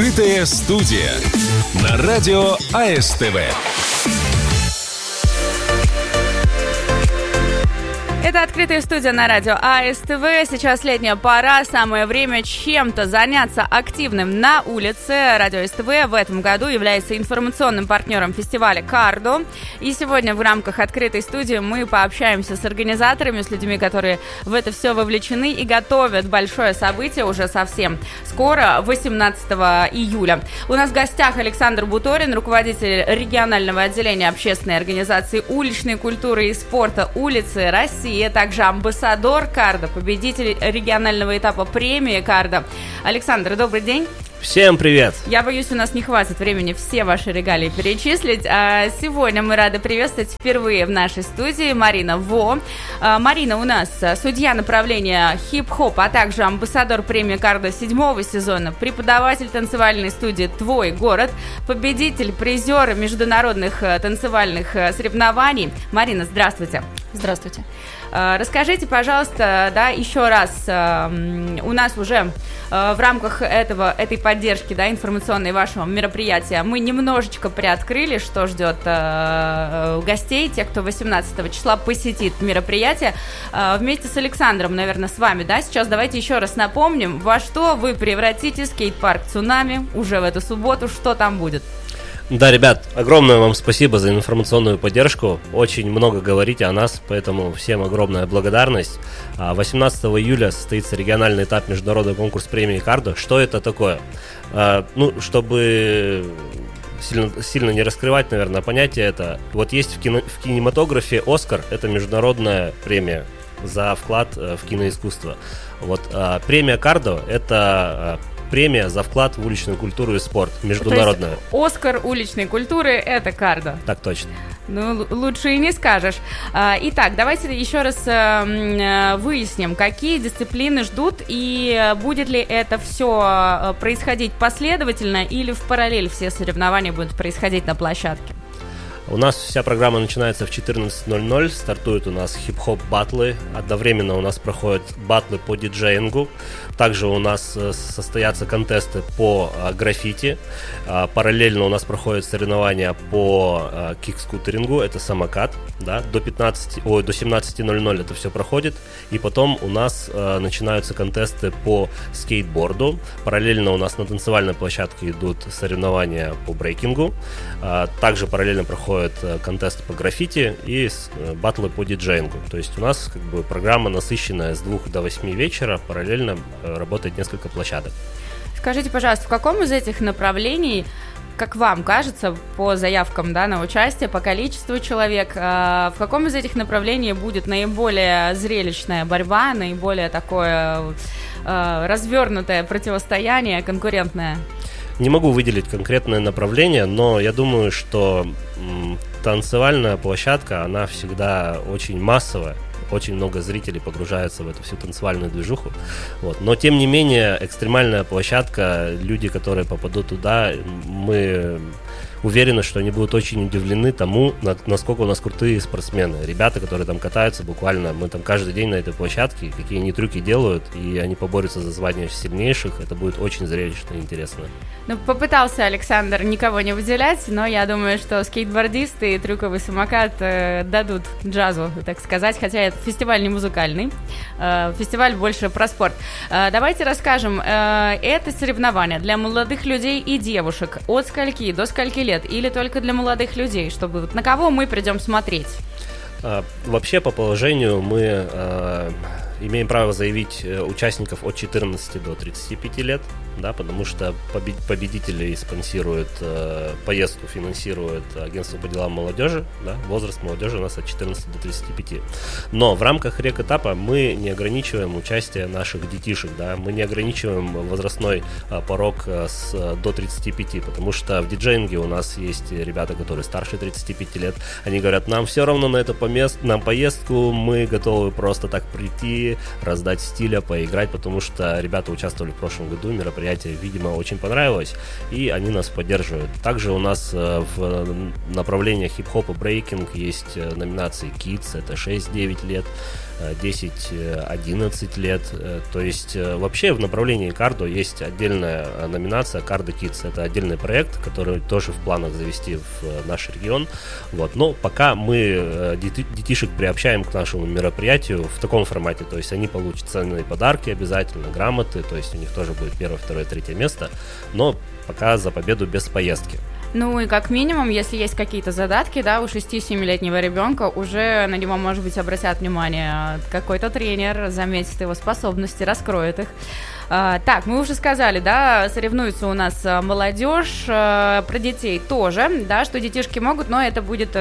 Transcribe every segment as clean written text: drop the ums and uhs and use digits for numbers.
Открытая студия на радио АСТВ. Это «Открытая студия» на радио АСТВ. Сейчас летняя пора, самое время чем-то заняться активным на улице. Радио АСТВ в этом году является информационным партнером фестиваля «Кардо». И сегодня в рамках «Открытой студии» мы пообщаемся с организаторами, с людьми, которые в это все вовлечены и готовят большое событие уже совсем скоро, 18 июля. У нас в гостях Александр Буторин, руководитель регионального отделения общественной организации уличной культуры и спорта «Улицы России», а также амбассадор «Кардо», победитель регионального этапа премии «Кардо». Александр, добрый день. Всем привет! Я боюсь, у нас не хватит времени все ваши регалии перечислить. Сегодня мы рады приветствовать впервые в нашей студии Марина Во. Марина у нас судья направления хип-хоп, а также амбассадор премии «Кардо» 7-го сезона, преподаватель танцевальной студии «Твой город», победитель, призер международных танцевальных соревнований. Марина, здравствуйте. Здравствуйте. Расскажите, пожалуйста, еще раз, у нас уже в рамках этой поддержки, информационной вашего мероприятия мы немножечко приоткрыли, что ждет гостей, тех, кто 18 числа посетит мероприятие. Вместе с Александром, наверное, с вами, сейчас давайте еще раз напомним, во что вы превратите скейт-парк «Цунами» уже в эту субботу, что там будет. Да, ребят, огромное вам спасибо за информационную поддержку. Очень много говорите о нас, поэтому всем огромная благодарность. 18 июля состоится региональный этап международного конкурса премии «Кардо». Что это такое? Чтобы сильно не раскрывать, наверное, понятие это. Вот есть в кинематографе «Оскар», это международная премия за вклад в киноискусство. Вот премия «Кардо» — это премия за вклад в уличную культуру и спорт, международная. То есть «Оскар» уличной культуры — это «Кардо». Так точно. Лучше и не скажешь. Итак, давайте еще раз выясним, какие дисциплины ждут, и будет ли это все происходить последовательно, или в параллель все соревнования будут происходить на площадке. У нас вся программа начинается в 14:00, стартуют у нас хип-хоп батлы, одновременно у нас проходят батлы по диджеингу, также у нас состоятся контесты по граффити, параллельно у нас проходят соревнования по кик-скутерингу, это самокат, до 17:00 это все проходит, и потом у нас начинаются контесты по скейтборду, параллельно у нас на танцевальной площадке идут соревнования по брейкингу, также параллельно проходят контесты по граффити и батлы по диджеингу. То есть у нас программа насыщенная с 2 до 8 вечера, параллельно работает несколько площадок. Скажите, пожалуйста, в каком из этих направлений, как вам кажется, по заявкам на участие, по количеству человек, в каком из этих направлений будет наиболее зрелищная борьба, наиболее такое развернутое противостояние, конкурентное? Не могу выделить конкретное направление, но я думаю, что танцевальная площадка, она всегда очень массовая. Очень много зрителей погружаются в эту всю танцевальную движуху. Но, тем не менее, экстремальная площадка, люди, которые попадут туда, мы уверены, что они будут очень удивлены тому, насколько у нас крутые спортсмены. Ребята, которые там катаются буквально, мы там каждый день на этой площадке, какие они трюки делают, и они поборются за звание сильнейших. Это будет очень зрелищно и интересно. Попытался Александр никого не выделять, но я думаю, что скейтбордисты и трюковый самокат дадут джазу, так сказать, хотя это фестиваль не музыкальный, фестиваль больше про спорт. Давайте расскажем, это соревнование для молодых людей и девушек от скольки до скольки лет, или только для молодых людей, чтобы на кого мы придем смотреть? Вообще, по положению, мы имеем право заявить участников от 14 до 35 лет, потому что победителей спонсирует поездку, финансирует агентство по делам молодежи, возраст молодежи у нас от 14 до 35. Но в рамках рек-этапа мы не ограничиваем участие наших детишек, мы не ограничиваем возрастной порог до 35, потому что в диджеинге у нас есть ребята, которые старше 35 лет, они говорят, нам все равно на эту поездку, мы готовы просто так прийти, раздать стиля, поиграть, потому что ребята участвовали в прошлом году, мероприятие, видимо, очень понравилось, и они нас поддерживают. Также у нас в направлениях хип-хоп и брейкинг есть номинации Kids, это 6-9 лет, 10-11 лет. То есть вообще в направлении кардо есть отдельная номинация Cardo Kids. Это отдельный проект, который тоже в планах завести в наш регион. Вот. Но пока мы детишек приобщаем к нашему мероприятию в таком формате. То есть они получат ценные подарки обязательно, грамоты. То есть у них тоже будет 1, 2, 3 место. Но пока за победу без поездки. Ну и как минимум, если есть какие-то задатки, да, у 6-7-летнего ребенка, уже на него, может быть, обратят внимание какой-то тренер, заметит его способности, раскроет их. Так, мы уже сказали, да, соревнуется у нас молодежь, про детей тоже, да, что детишки могут, но это будет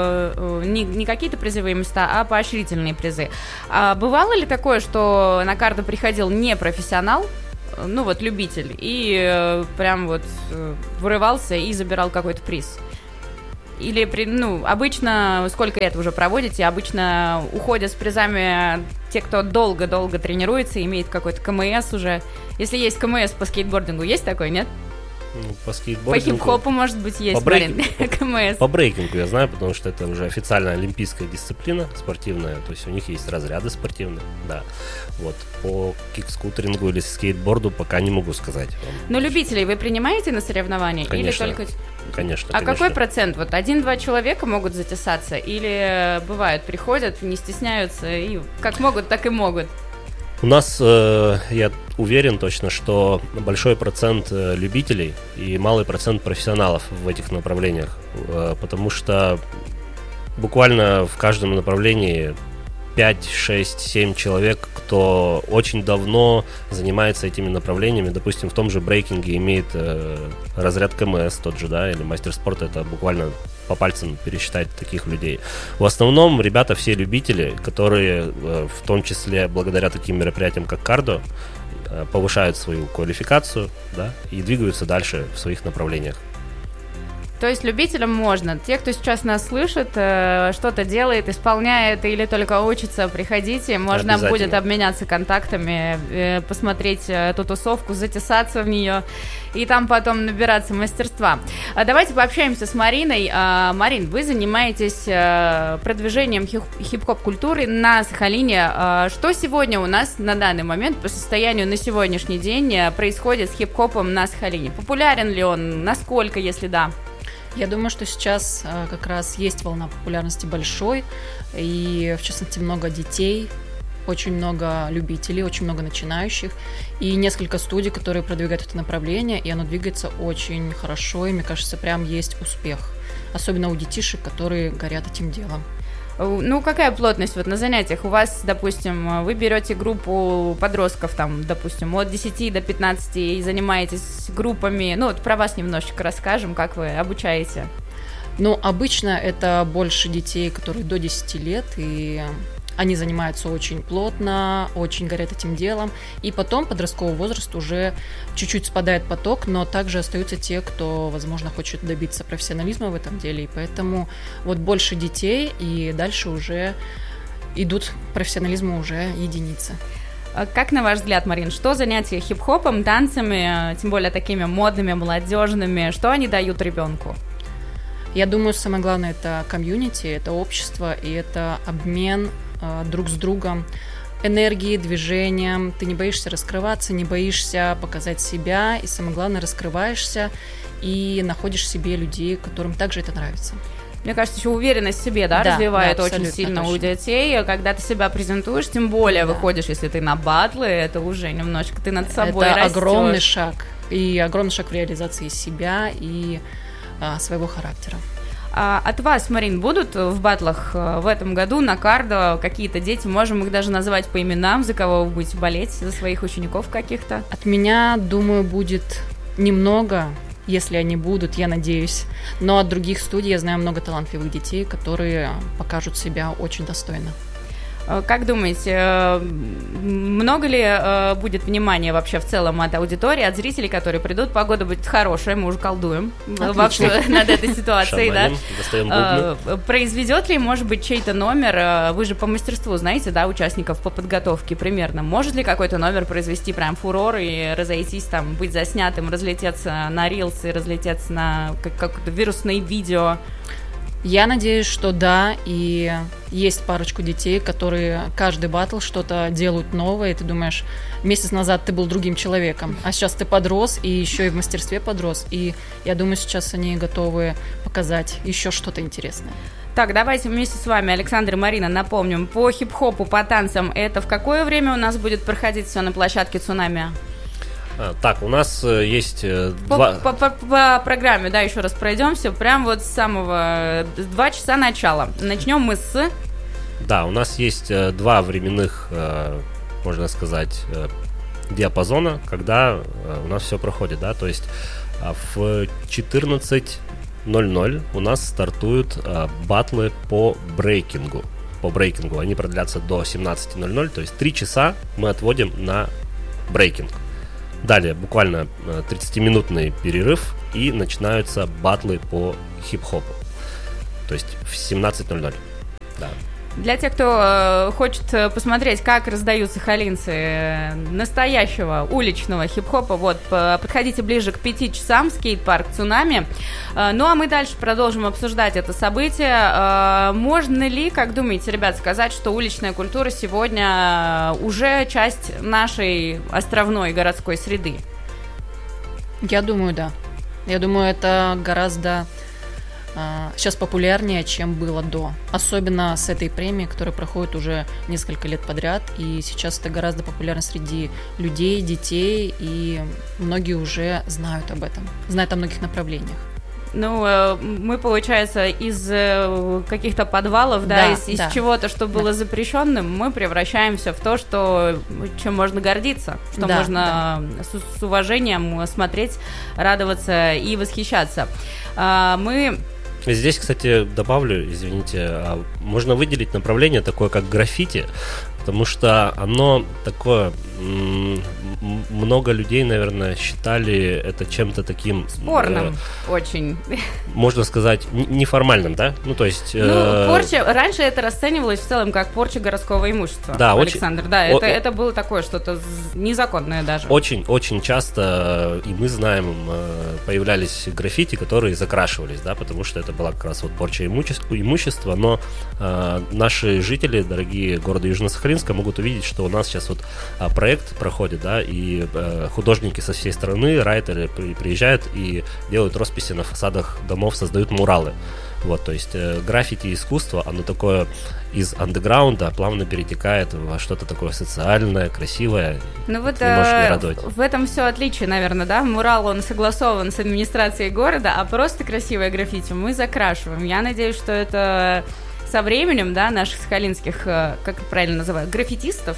не какие-то призовые места, а поощрительные призы. Бывало ли такое, что на кардо приходил непрофессионал, ну вот любитель, и прям вот вырывался и забирал какой-то приз? Или, обычно, сколько лет вы уже проводите, обычно уходят с призами те, кто долго-долго тренируется, имеет какой-то КМС уже. Если есть КМС по скейтбордингу, есть такой, нет? По скейтбордингу. По хип-хопу, может быть, есть, КМС. По брейкингу я знаю, потому что это уже официальная олимпийская дисциплина спортивная, то есть у них есть разряды спортивные, да. Вот по кикскутерингу или скейтборду пока не могу сказать вам. Но любителей вы принимаете на соревнования? Конечно. Или только... Конечно. Какой процент? Вот 1-2 человека могут затесаться? Или бывают, приходят, не стесняются и как могут, так и могут? У нас, я уверен точно, что большой процент любителей и малый процент профессионалов в этих направлениях, потому что буквально в каждом направлении 5, 6, 7 человек, кто очень давно занимается этими направлениями. Допустим, в том же брейкинге имеет разряд КМС тот же, да, или мастер спорта, это буквально по пальцам пересчитать таких людей. В основном ребята все любители, которые в том числе благодаря таким мероприятиям, как кардо, повышают свою квалификацию, да, и двигаются дальше в своих направлениях. То есть любителям можно. Те, кто сейчас нас слышит, что-то делает, исполняет или только учится, приходите. Можно будет обменяться контактами, посмотреть эту тусовку, затесаться в нее и там потом набираться мастерства. Давайте пообщаемся с Мариной. Марин, вы занимаетесь продвижением хип-хоп-культуры на Сахалине. Что сегодня у нас на данный момент, по состоянию на сегодняшний день, происходит с хип-хопом на Сахалине? Популярен ли он? Насколько, если да? Я думаю, что сейчас как раз есть волна популярности большой, и в частности много детей, очень много любителей, очень много начинающих, и несколько студий, которые продвигают это направление, и оно двигается очень хорошо, и мне кажется, прям есть успех, особенно у детишек, которые горят этим делом. Ну, какая плотность вот на занятиях? У вас, допустим, вы берете группу подростков, там, допустим, от 10 до 15 и занимаетесь группами. Ну, вот про вас немножечко расскажем, как вы обучаете. Ну, обычно это больше детей, которые до 10 лет, и они занимаются очень плотно, очень горят этим делом. И потом подростковый возраст уже чуть-чуть спадает поток, но также остаются те, кто, возможно, хочет добиться профессионализма в этом деле. И поэтому вот больше детей, и дальше уже идут к профессионализму уже единицы. Как на ваш взгляд, Марин, что занятия хип-хопом, танцами, тем более такими модными, молодежными, что они дают ребенку? Я думаю, самое главное – это комьюнити, это общество, и это обмен друг с другом энергией, движением. Ты не боишься раскрываться, не боишься показать себя, и самое главное, раскрываешься и находишь в себе людей, которым также это нравится. Мне кажется, еще уверенность в себе, да, развивает очень сильно точно у детей. Когда ты себя презентуешь, тем более выходишь, если ты на батлы, это уже немножечко ты над собой растешь. Это огромный шаг, и огромный шаг в реализации себя и своего характера. От вас, Марин, будут в батлах в этом году на кардо какие-то дети? Можем их даже называть по именам, за кого вы будете болеть, за своих учеников каких-то? От меня, думаю, будет немного, если они будут, я надеюсь. Но от других студий я знаю много талантливых детей, которые покажут себя очень достойно. Как думаете, много ли будет внимания вообще в целом от аудитории, от зрителей, которые придут? Погода будет хорошая, мы уже колдуем вообще над этой ситуацией, да? Произведет ли, может быть, чей-то номер? Вы же по мастерству знаете, да, участников по подготовке примерно. Может ли какой-то номер произвести прям фурор и разойтись там, быть заснятым, разлететься на рилсы, разлететься на какое-то вирусное видео? Я надеюсь, что да, и есть парочку детей, которые каждый батл что-то делают новое, и ты думаешь, месяц назад ты был другим человеком, а сейчас ты подрос, и еще и в мастерстве подрос, и я думаю, сейчас они готовы показать еще что-то интересное. Так, давайте вместе с вами, Александр и Марина, напомним, по хип-хопу, по танцам, это в какое время у нас будет проходить все на площадке «Цунами»? Так, у нас есть По программе, да, еще раз пройдемся. Прям вот с самого 2 часа начала. Начнем мы с... Да, у нас есть 2 временных, можно сказать, диапазона, когда у нас все проходит, да, то есть в 14:00 у нас стартуют батлы по брейкингу. Они продлятся до 17:00, то есть 3 часа мы отводим на брейкинг. Далее буквально 30-минутный перерыв, и начинаются батлы по хип-хопу. То есть в 17:00. Да. Для тех, кто хочет посмотреть, как раздают сахалинцы настоящего уличного хип-хопа, вот, подходите ближе к 5 часам, скейт-парк «Цунами». Ну, а мы дальше продолжим обсуждать это событие. Можно ли, как думаете, ребят, сказать, что уличная культура сегодня уже часть нашей островной городской среды? Я думаю, да. Я думаю, это гораздо... сейчас популярнее, чем было до. Особенно с этой премией, которая проходит уже несколько лет подряд. И сейчас это гораздо популярно среди людей, детей. И многие уже знают об этом. Знают о многих направлениях. Ну, мы, получается, из каких-то подвалов, да, из чего-то, что было запрещенным, мы превращаемся в то, что, чем можно гордиться, что можно с уважением смотреть, радоваться и восхищаться. Здесь, кстати, добавлю, извините, можно выделить направление такое, как граффити, потому что оно такое, много людей, наверное, считали это чем-то таким... спорным очень. Можно сказать, неформальным, да? Ну, то есть... порча, раньше это расценивалось в целом как порча городского имущества, да, Александр, да, это было такое что-то незаконное даже. Очень часто, и мы знаем, появлялись граффити, которые закрашивались, да, потому что это была как раз вот порча имущества, но наши жители, дорогие города Южно-Сахалинска, могут увидеть, что у нас сейчас вот проект проходит, да, и художники со всей страны, райтеры приезжают и делают росписи на фасадах домов, создают муралы. Вот, то есть граффити искусство, оно такое из андеграунда плавно перетекает во что-то такое социальное, красивое. Ну вот в этом все отличие, наверное, да? Мурал, он согласован с администрацией города, а просто красивое граффити мы закрашиваем. Я надеюсь, что это... со временем, да, наших сахалинских, как это правильно называют, граффитистов?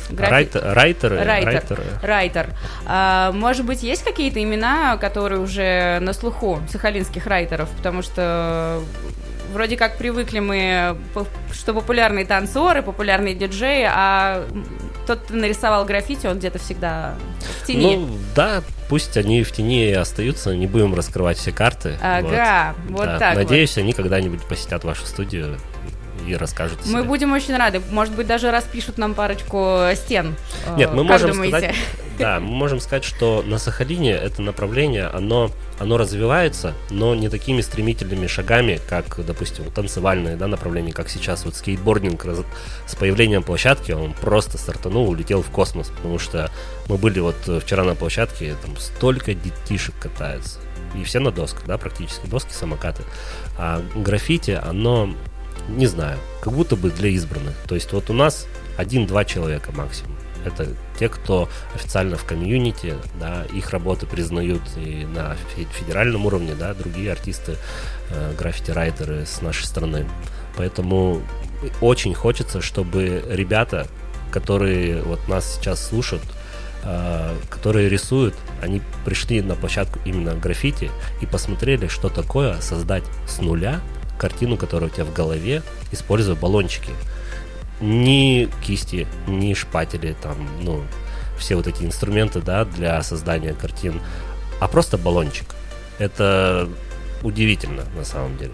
Райтер. Может быть, есть какие-то имена, которые уже на слуху сахалинских райтеров? Потому что вроде как привыкли мы, что популярные танцоры, популярные диджеи, а тот, кто нарисовал граффити, он где-то всегда в тени. Ну, да, пусть они в тени и остаются, не будем раскрывать все карты. Ага, вот да, так. Надеюсь, они когда-нибудь посетят вашу студию и расскажут о себе. Мы будем очень рады. Может быть, даже распишут нам парочку стен. Нет, мы можем сказать, да, мы можем сказать, что на Сахалине это направление, оно развивается, но не такими стремительными шагами, как, допустим, танцевальное, да, направление, как сейчас вот скейтбординг с появлением площадки, он просто стартанул, улетел в космос, потому что мы были вот вчера на площадке, там столько детишек катаются, и все на досках, да, практически, доски, самокаты. А граффити, оно, не знаю, как будто бы для избранных. То есть вот у нас 1-2 человека максимум. Это те, кто официально в комьюнити, да, их работы признают и на федеральном уровне, да, другие артисты, граффити-райтеры с нашей страны. Поэтому очень хочется, чтобы ребята, которые вот нас сейчас слушают, которые рисуют, они пришли на площадку именно граффити и посмотрели, что такое создать с нуля картину, которая у тебя в голове, используя баллончики. Ни кисти, ни шпатели, там, ну, все вот эти инструменты, да, для создания картин, а просто баллончик. Это удивительно, на самом деле.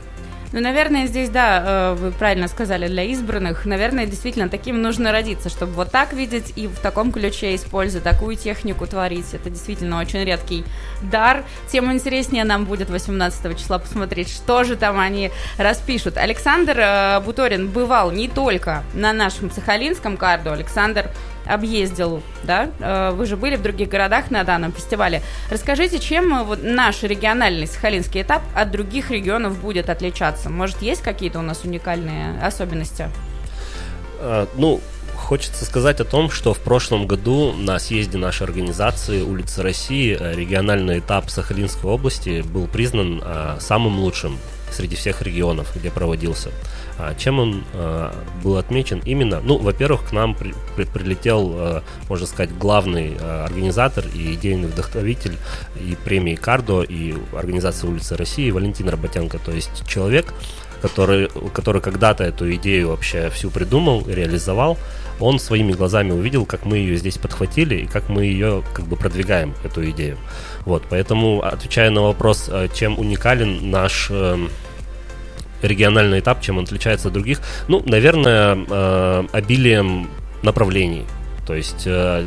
Ну, наверное, здесь, да, вы правильно сказали, для избранных, наверное, действительно таким нужно родиться, чтобы вот так видеть и в таком ключе использовать, такую технику творить. Это действительно очень редкий дар. Тем интереснее нам будет 18 числа посмотреть, что же там они распишут. Александр Буторин бывал не только на нашем Сахалинском кардо. Александр объездил, да? Вы же были в других городах на данном фестивале. Расскажите, чем вот наш региональный сахалинский этап от других регионов будет отличаться? Может, есть какие-то у нас уникальные особенности? Хочется сказать о том, что в прошлом году на съезде нашей организации «Улицы России» региональный этап Сахалинской области был признан самым лучшим среди всех регионов, где проводился. Чем он был отмечен? Именно, во-первых, к нам прилетел, можно сказать, главный организатор и идейный вдохновитель и премии «Кардо», и организации «Улицы России» Валентин Работенко, то есть человек, который когда-то эту идею вообще всю придумал, реализовал. Он своими глазами увидел, как мы ее здесь подхватили и как мы ее продвигаем, эту идею. Вот, поэтому, отвечая на вопрос, чем уникален наш региональный этап, чем он отличается от других, наверное, обилием направлений. То есть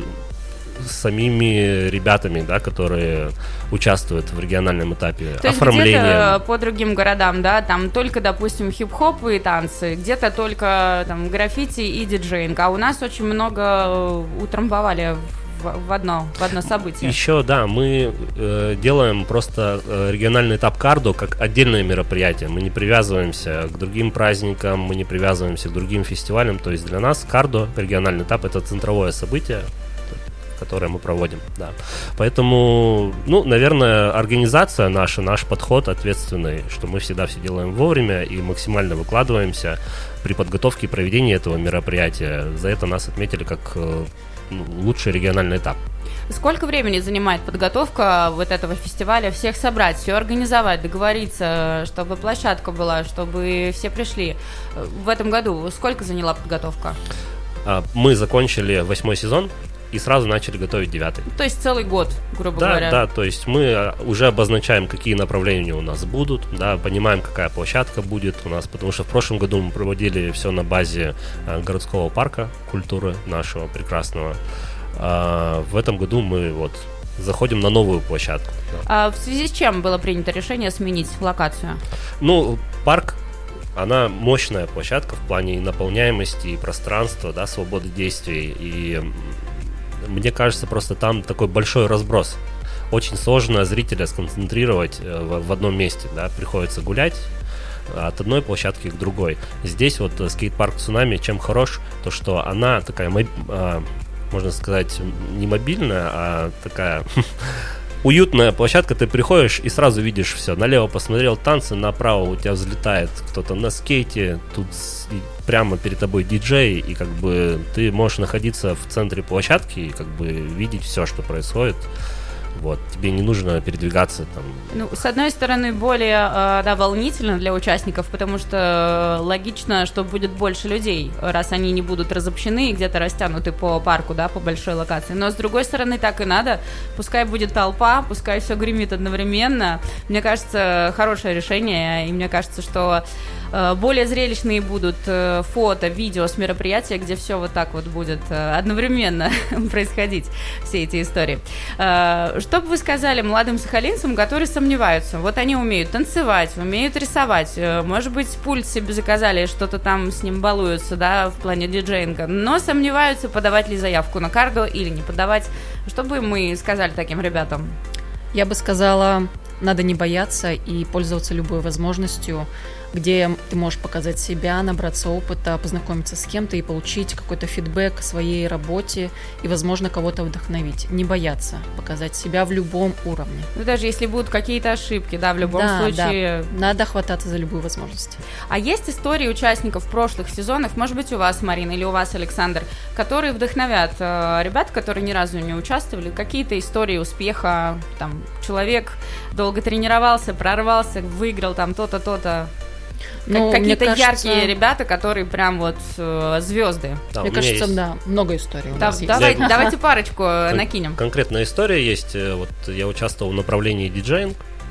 самими ребятами, да, которые участвуют в региональном этапе, то оформлением. Где-то по другим городам, да, там только, допустим, хип-хоп и танцы, где-то только там граффити и диджеинг, а у нас очень много утрамбовали в одно событие. Еще, да, мы делаем просто региональный этап кардо как отдельное мероприятие. Мы не привязываемся к другим праздникам, мы не привязываемся к другим фестивалям. То есть для нас кардо, региональный этап, это центровое событие, которое мы проводим, да. Поэтому, наверное, организация наша, наш подход ответственный, что мы всегда все делаем вовремя и максимально выкладываемся при подготовке и проведении этого мероприятия. За это нас отметили как лучший региональный этап. Сколько времени занимает подготовка вот этого фестиваля? Всех собрать, все организовать, договориться, чтобы площадка была, чтобы все пришли. В этом году сколько заняла подготовка? Мы закончили 8-й сезон и сразу начали готовить 9-й. То есть целый год, грубо говоря. Да, то есть мы уже обозначаем, какие направления у нас будут, да, понимаем, какая площадка будет у нас, потому что в прошлом году мы проводили все на базе городского парка культуры нашего прекрасного. В этом году мы заходим на новую площадку. Да. В связи с чем было принято решение сменить локацию? Парк, она мощная площадка в плане наполняемости и пространства, да, свободы действий, и мне кажется, просто там такой большой разброс. Очень сложно зрителя сконцентрировать в одном месте, да, приходится гулять от одной площадки к другой. Здесь скейт-парк «Цунами» чем хорош, то что она такая, можно сказать, не мобильная, а такая уютная площадка. Ты приходишь и сразу видишь все. Налево посмотрел танцы, направо у тебя взлетает кто-то на скейте, тут прямо перед тобой диджей, и ты можешь находиться в центре площадки и видеть все, что происходит. Тебе не нужно передвигаться там. С одной стороны, более волнительно для участников, потому что логично, что будет больше людей, раз они не будут разобщены и где-то растянуты по парку, да, по большой локации. Но с другой стороны, так и надо. Пускай будет толпа, пускай все гремит одновременно. Мне кажется, хорошее решение, и мне кажется, что более зрелищные будут фото, видео с мероприятия, где все вот так будет одновременно происходить, все эти истории. Что бы вы сказали молодым сахалинцам, которые сомневаются? Вот они умеют танцевать, умеют рисовать, может быть, пульт себе заказали, что-то там с ним балуются, да, в плане диджеинга, но сомневаются, подавать ли заявку на кардо или не подавать. Что бы мы сказали таким ребятам? Я бы сказала, надо не бояться и пользоваться любой возможностью, где ты можешь показать себя, набраться опыта, познакомиться с кем-то и получить какой-то фидбэк о своей работе и, возможно, кого-то вдохновить. Не бояться показать себя в любом уровне. Даже если будут какие-то ошибки, да, в любом случае. Да, надо хвататься за любую возможность. А есть истории участников прошлых сезонов, может быть, у вас, Марина, или у вас, Александр, которые вдохновят ребят, которые ни разу не участвовали, какие-то истории успеха, там, человек долго тренировался, прорвался, выиграл там то-то, то-то. Какие-то яркие ребята, которые прям звезды. Да, мне кажется, много историй у нас есть. Давайте парочку накинем. Конкретная история есть. Я участвовал в направлении диджеинг.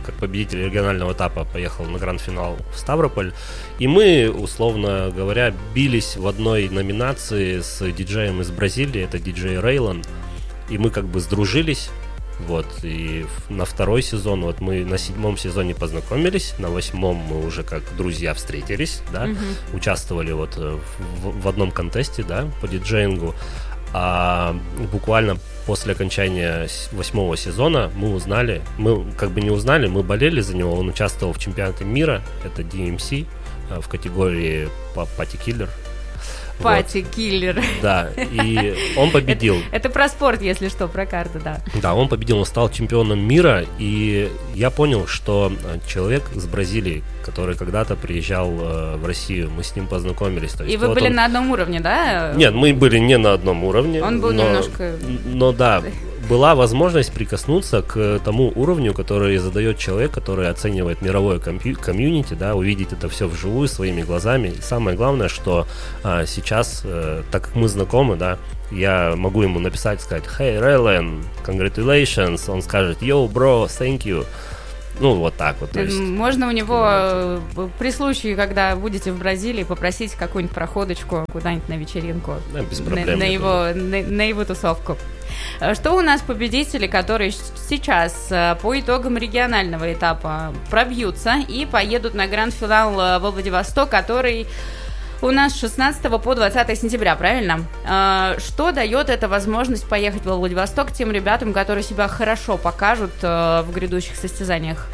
как победитель регионального этапа поехал на гранд-финал в Ставрополь. И мы, условно говоря, бились в одной номинации с диджеем из Бразилии, это диджей Рейлан. И мы как бы сдружились. Вот, и на второй сезон, вот мы на 7-м сезоне познакомились, на 8-м мы уже как друзья встретились, да, участвовали вот в одном контесте, да, по диджеингу. А буквально после окончания 8-го сезона мы как бы не узнали, мы болели за него, он участвовал в чемпионате мира, это DMC, в категории Party Killer. Пати-киллер. Вот. Да, и он победил. Это про спорт, если что, про карты, да. Да, он победил, он стал чемпионом мира, и я понял, что человек с Бразилии, который когда-то приезжал в Россию, мы с ним познакомились. То есть, и вы были на одном уровне, да? Нет, мы были не на одном уровне. Он был немножко... Но да, была возможность прикоснуться к тому уровню, который задает человек, который оценивает мировое комьюнити, да, увидеть это все вживую, своими глазами. И самое главное, что сейчас, так как мы знакомы, да, я могу ему написать, сказать: «Hey, Raylan, congratulations», он скажет: «Yo, bro, thank you». Ну, вот так вот. То есть, можно у него при случае, когда будете в Бразилии, попросить какую-нибудь проходочку куда-нибудь на вечеринку. Да, без проблем. На его тусовку. Что у нас победители, которые сейчас по итогам регионального этапа пробьются и поедут на гранд-финал во Владивосток, который у нас с 16 по 20 сентября, правильно? Что дает эта возможность поехать во Владивосток тем ребятам, которые себя хорошо покажут в грядущих состязаниях?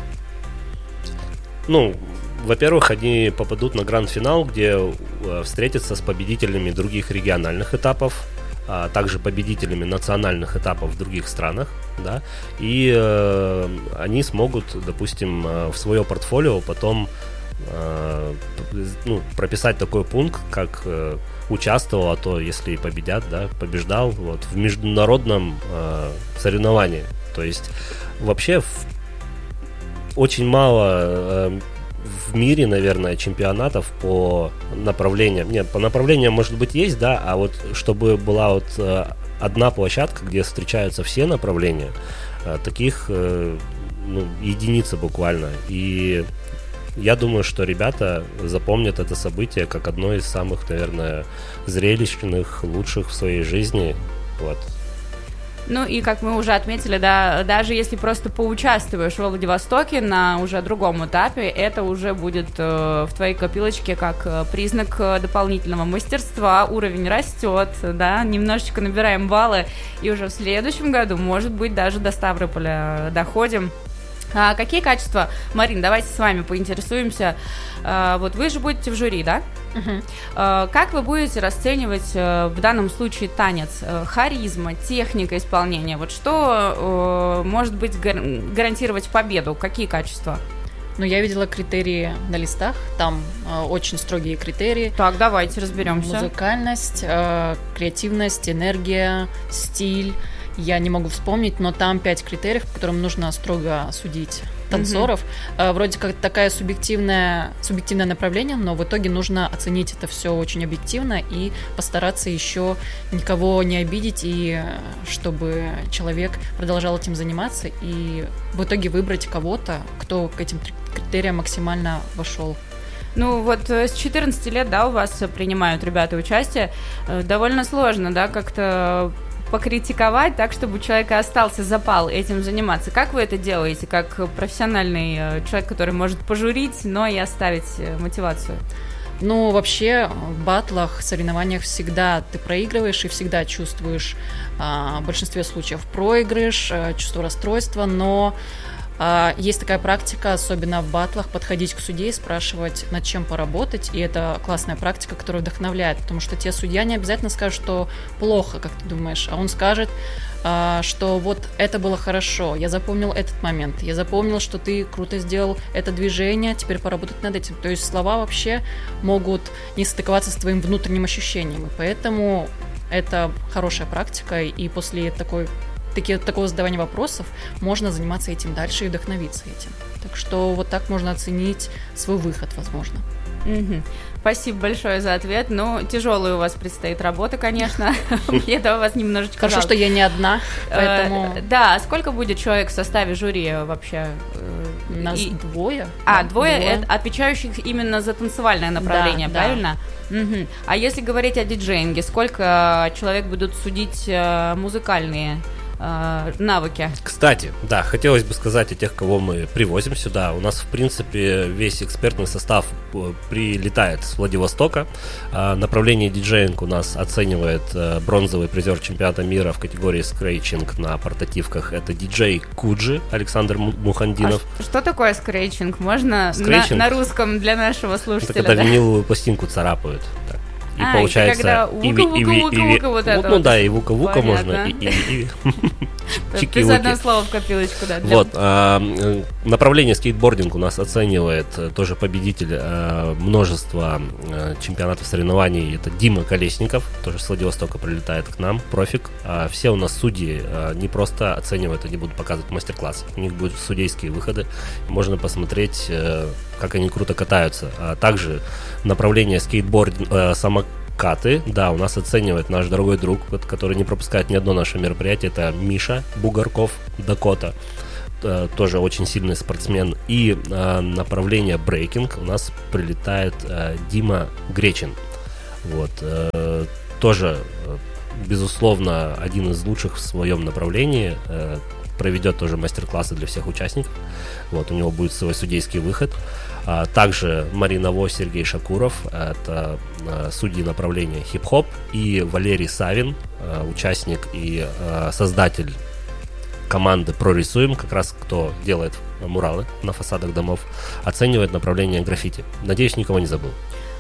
Ну, во-первых, они попадут на гранд-финал, где встретятся с победителями других региональных этапов, а также победителями национальных этапов в других странах, да, и они смогут, допустим, в свое портфолио потом прописать такой пункт, как участвовал, а то если победят, да, побеждал вот, в международном соревновании. То есть вообще очень мало в мире, наверное, чемпионатов по направлениям. Нет, по направлениям, может быть, есть, да, а вот чтобы была вот одна площадка, где встречаются все направления, таких единицы буквально. И я думаю, что ребята запомнят это событие как одно из самых, наверное, зрелищных, лучших в своей жизни. Вот. Ну и, как мы уже отметили, да, даже если просто поучаствуешь во Владивостоке на уже другом этапе, это уже будет в твоей копилочке как признак дополнительного мастерства, уровень растет, да, немножечко набираем баллы, и уже в следующем году, может быть, даже до Ставрополя доходим. А какие качества, Марин, давайте с вами поинтересуемся. Вот вы же будете в жюри, да? Как вы будете расценивать в данном случае танец? Харизма, техника исполнения. Вот что может быть гарантировать победу? Какие качества? Ну, я видела критерии на листах, там очень строгие критерии. Так, давайте разберемся. Музыкальность, креативность, энергия, стиль. Я не могу вспомнить, но там 5 критериев, по которым нужно строго судить танцоров. Вроде как такое субъективное направление, но в итоге нужно оценить это все очень объективно и постараться еще никого не обидеть, и чтобы человек продолжал этим заниматься, и в итоге выбрать кого-то, кто к этим критериям максимально вошел. Ну вот с 14 лет, да, у вас принимают ребята участие. Довольно сложно, да, как-то покритиковать так, чтобы у человека остался запал этим заниматься. Как вы это делаете, как профессиональный человек, который может пожурить, но и оставить мотивацию? Ну, вообще, в баттлах, соревнованиях всегда ты проигрываешь и всегда чувствуешь в большинстве случаев проигрыш, чувство расстройства, но есть такая практика, особенно в баттлах, подходить к судье и спрашивать, над чем поработать, и это классная практика, которая вдохновляет, потому что тебе судья не обязательно скажет, что плохо, как ты думаешь, а он скажет, что вот это было хорошо, я запомнил этот момент, я запомнил, что ты круто сделал это движение, теперь поработать над этим. То есть слова вообще могут не стыковаться с твоим внутренним ощущением, и поэтому это хорошая практика, и после такого задавания вопросов можно заниматься этим дальше и вдохновиться этим. Так что вот так можно оценить свой выход, возможно. Спасибо большое за ответ. Ну, тяжелая у вас предстоит работа, конечно. Мне до вас немножечко хорошо, что я не одна, поэтому... Да, сколько будет человек в составе жюри вообще? Нас двое. Двое. Это отвечающих именно за танцевальное направление, да, правильно? Угу. А если говорить о диджеинге, сколько человек будут судить музыкальные навыки? Кстати, да, хотелось бы сказать о тех, кого мы привозим сюда. У нас, в принципе, весь экспертный состав прилетает с Владивостока. Направление диджеинг у нас оценивает бронзовый призер чемпионата мира в категории скретчинг на портативках. Это диджей Куджи Александр Мухандинов. Что такое скретчинг? Можно на русском для нашего слушателя? Это когда виниловую пластинку царапают. Так. И получается, когда вука-вука-вука вот это. Ну да, и вука-вука можно, и чики-вуки. Без одного слова в копилочку, да. Вот, направление скейтбординг у нас оценивает тоже победитель множества чемпионатов соревнований. Это Дима Колесников, тоже с Владивостока прилетает к нам, профик. Все у нас судьи не просто оценивают, они будут показывать мастер-класс. У них будут судейские выходы, можно посмотреть, как они круто катаются. А также направление скейтбординг, самокаты, да, у нас оценивает наш дорогой друг, который не пропускает ни одно наше мероприятие, это Миша Бугорков, Дакота, тоже очень сильный спортсмен. И направление брейкинг у нас прилетает Дима Гречин, вот, тоже, безусловно, один из лучших в своем направлении, проведет тоже мастер-классы для всех участников. Вот, у него будет свой судейский выход. Также Марина Во, Сергей Шакуров, это судьи направления хип-хоп, и Валерий Савин, участник и создатель команды «Прорисуем», как раз кто делает муралы на фасадах домов, оценивает направление граффити. Надеюсь, никого не забыл.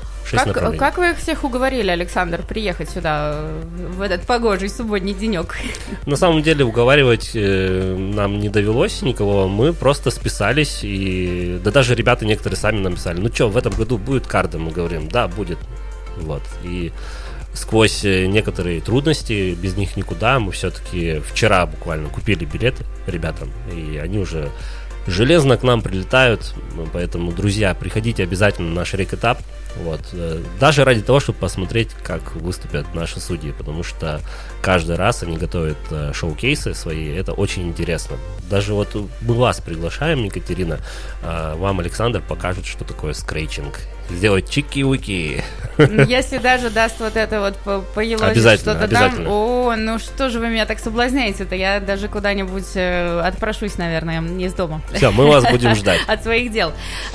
Как вы их всех уговорили, Александр, приехать сюда в этот погожий субботний денек? На самом деле уговаривать нам не довелось никого, мы просто списались, и да даже ребята некоторые сами нам писали: ну что, в этом году будет карда? Мы говорим: да, будет. Вот. И сквозь некоторые трудности, без них никуда, мы все-таки вчера буквально купили билеты ребятам, и они уже железно к нам прилетают. Поэтому, друзья, приходите обязательно на наш рек-этап. Вот. Даже ради того, чтобы посмотреть, как выступят наши судьи, потому что каждый раз они готовят шоу-кейсы свои, это очень интересно. Даже вот мы вас приглашаем, Екатерина, вам Александр покажет, что такое скретчинг. Сделать чики-уики. Если даже даст вот это вот поелозить что-то там, ну что же вы меня так соблазняете-то, я даже куда-нибудь отпрошусь, наверное, из дома. Все, мы вас будем ждать. От своих дел.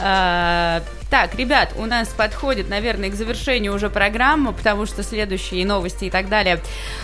Так, ребят, у нас подходит, наверное, к завершению уже программа, потому что следующие новости и так далее.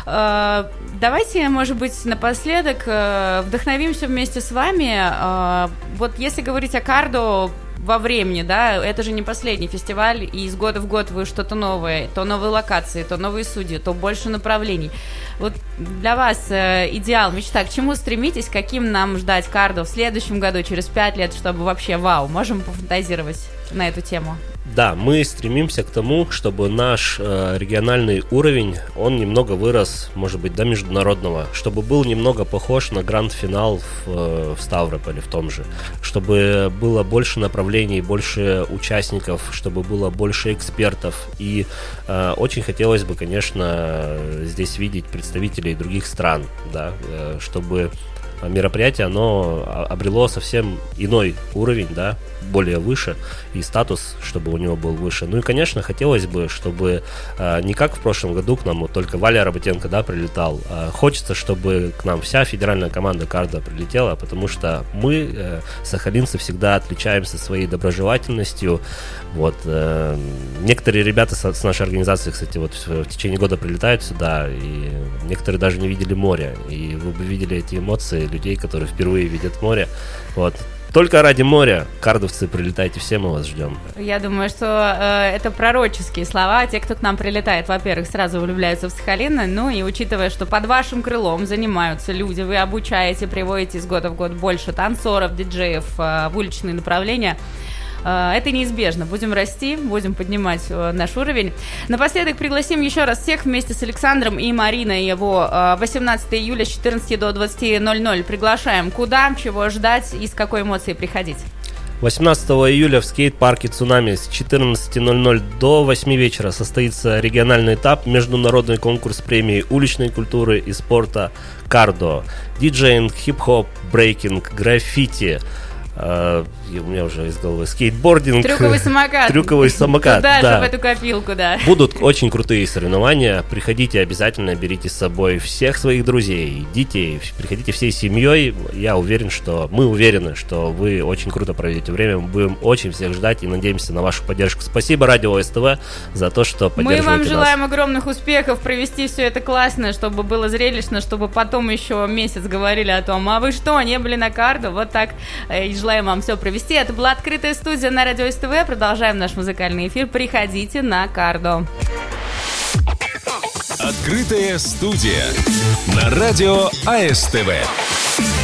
Давайте, может быть, напоследок вдохновимся вместе с вами. Вот если говорить о кардо во времени, да, это же не последний фестиваль, и из года в год вы что-то новое, то новые локации, то новые судьи, то больше направлений. Вот для вас идеал, мечта, к чему стремитесь, каким нам ждать кардо в следующем году, через 5 лет, чтобы вообще вау, можем пофантазировать на эту тему? Да, мы стремимся к тому, чтобы наш региональный уровень, он немного вырос, может быть, до международного, чтобы был немного похож на гранд-финал в Ставрополе в том же, чтобы было больше направлений, больше участников, чтобы было больше экспертов. И очень хотелось бы, конечно, здесь видеть представителей других стран, да, чтобы мероприятие, оно обрело совсем иной уровень, да, более выше, и статус, чтобы у него был выше. Ну и, конечно, хотелось бы, чтобы не как в прошлом году к нам вот только Валя Работенко, да, прилетал. Хочется, чтобы к нам вся федеральная команда кардо прилетела, потому что мы, сахалинцы, всегда отличаемся своей доброжелательностью. Вот. Некоторые ребята с нашей организации, кстати, вот в течение года прилетают сюда, и некоторые даже не видели море. И вы бы видели эти эмоции людей, которые впервые видят море. Вот. Только ради моря, кардовцы, прилетайте, все мы вас ждем. Я думаю, что это пророческие слова. Те, кто к нам прилетает, во-первых, сразу влюбляются в Сахалин. Ну и учитывая, что под вашим крылом занимаются люди, вы обучаете, приводите из года в год больше танцоров, диджеев в уличные направления, это неизбежно. Будем расти, будем поднимать наш уровень. Напоследок пригласим еще раз всех вместе с Александром и Мариной его 18 июля с 14 до 20:00. Приглашаем. Куда, чего ждать и с какой эмоцией приходить? 18 июля в скейт-парке «Цунами» с 14:00 до 8 вечера состоится региональный этап, международный конкурс премии уличной культуры и спорта «Кардо». Диджеинг, хип-хоп, брейкинг, граффити, И у меня уже из головы скейтбординг. Трюковый самокат. Трюковый самокат, туда да. же, в эту копилку, да. Будут очень крутые соревнования. Приходите обязательно, берите с собой всех своих друзей, детей. Приходите всей семьей. Мы уверены, что вы очень круто проведете время. Мы будем очень всех ждать и надеемся на вашу поддержку. Спасибо Радио СТВ за то, что поддерживаете Мы вам нас. желаем огромных успехов, провести все это классно, чтобы было зрелищно, чтобы потом еще месяц говорили о том, а вы что, не были на кардо? Вот так и желаем вам все провести. Это была открытая студия на Радио СТВ. Продолжаем наш музыкальный эфир. Приходите на кардо. Открытая студия на Радио АСТВ.